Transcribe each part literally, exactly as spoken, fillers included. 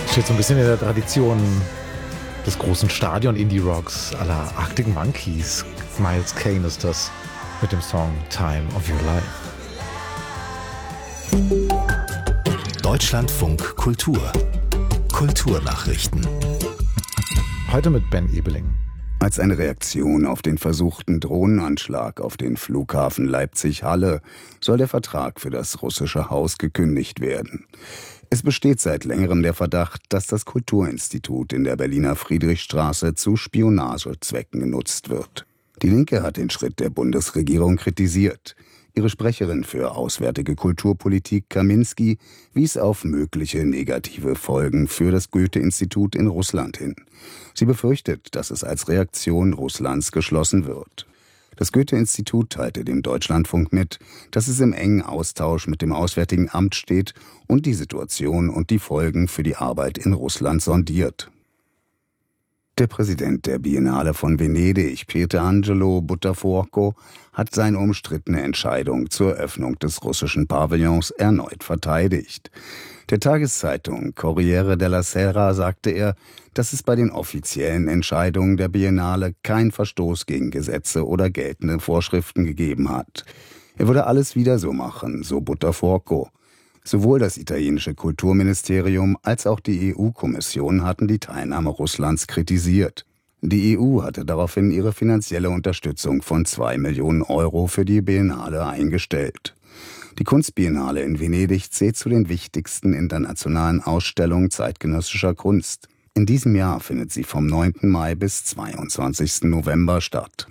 Steht so ein bisschen in der Tradition des großen Stadion-Indie-Rocks à la Arctic Monkeys. Miles Kane ist das mit dem Song Time of Your Life. Deutschlandfunk Kultur. Kulturnachrichten. Heute mit Ben Ebeling. Als eine Reaktion auf den versuchten Drohnenanschlag auf den Flughafen Leipzig-Halle soll der Vertrag für das russische Haus gekündigt werden. Es besteht seit längerem der Verdacht, dass das Kulturinstitut in der Berliner Friedrichstraße zu Spionagezwecken genutzt wird. Die Linke hat den Schritt der Bundesregierung kritisiert. Ihre Sprecherin für auswärtige Kulturpolitik, Kaminski, wies auf mögliche negative Folgen für das Goethe-Institut in Russland hin. Sie befürchtet, dass es als Reaktion Russlands geschlossen wird. Das Goethe-Institut teilte dem Deutschlandfunk mit, dass es im engen Austausch mit dem Auswärtigen Amt steht und die Situation und die Folgen für die Arbeit in Russland sondiert. Der Präsident der Biennale von Venedig, Pietangelo Buttafuoco, hat seine umstrittene Entscheidung zur Öffnung des russischen Pavillons erneut verteidigt. Der Tageszeitung Corriere della Sera sagte er, dass es bei den offiziellen Entscheidungen der Biennale keinen Verstoß gegen Gesetze oder geltende Vorschriften gegeben hat. Er würde alles wieder so machen, so Buttafuoco. Sowohl das italienische Kulturministerium als auch die E U-Kommission hatten die Teilnahme Russlands kritisiert. Die E U hatte daraufhin ihre finanzielle Unterstützung von zwei Millionen Euro für die Biennale eingestellt. Die Kunstbiennale in Venedig zählt zu den wichtigsten internationalen Ausstellungen zeitgenössischer Kunst. In diesem Jahr findet sie vom neunten Mai bis zweiundzwanzigsten November statt.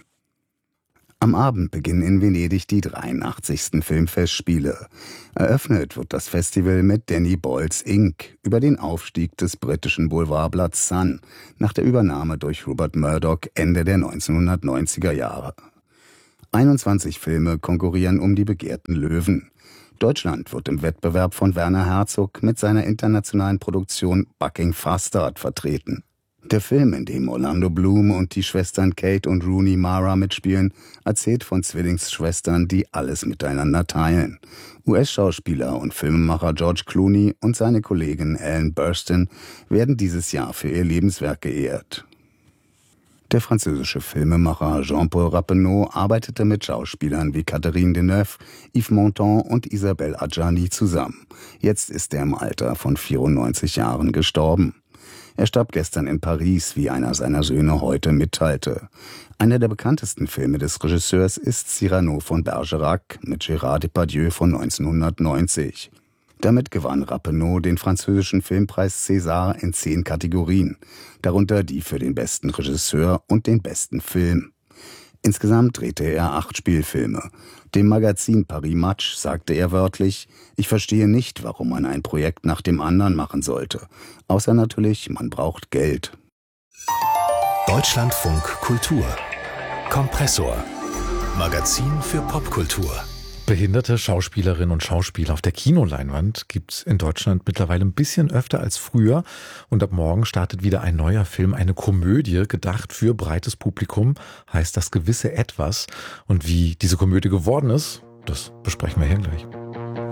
Am Abend beginnen in Venedig die dreiundachtzigsten Filmfestspiele. Eröffnet wird das Festival mit Danny Boyles Incorporated über den Aufstieg des britischen Boulevardblatts Sun nach der Übernahme durch Rupert Murdoch Ende der neunzehnhundertneunziger Jahre. einundzwanzig Filme konkurrieren um die begehrten Löwen. Deutschland wird im Wettbewerb von Werner Herzog mit seiner internationalen Produktion Bucking Fastard vertreten. Der Film, in dem Orlando Bloom und die Schwestern Kate und Rooney Mara mitspielen, erzählt von Zwillingsschwestern, die alles miteinander teilen. U S-Schauspieler und Filmemacher George Clooney und seine Kollegin Ellen Burstyn werden dieses Jahr für ihr Lebenswerk geehrt. Der französische Filmemacher Jean-Paul Rappeneau arbeitete mit Schauspielern wie Catherine Deneuve, Yves Montand und Isabelle Adjani zusammen. Jetzt ist er im Alter von vierundneunzig Jahren gestorben. Er starb gestern in Paris, wie einer seiner Söhne heute mitteilte. Einer der bekanntesten Filme des Regisseurs ist Cyrano von Bergerac mit Gérard Depardieu von neunzehnhundertneunzig. Damit gewann Rappeneau den französischen Filmpreis César in zehn Kategorien, darunter die für den besten Regisseur und den besten Film. Insgesamt drehte er acht Spielfilme. Dem Magazin Paris Match sagte er wörtlich: Ich verstehe nicht, warum man ein Projekt nach dem anderen machen sollte. Außer natürlich, man braucht Geld. Deutschlandfunk Kultur. Kompressor. Magazin für Popkultur. Behinderte Schauspielerinnen und Schauspieler auf der Kinoleinwand gibt es in Deutschland mittlerweile ein bisschen öfter als früher. Und ab morgen startet wieder ein neuer Film, eine Komödie, gedacht für breites Publikum, heißt Das gewisse Etwas. Und wie diese Komödie geworden ist, das besprechen wir hier gleich.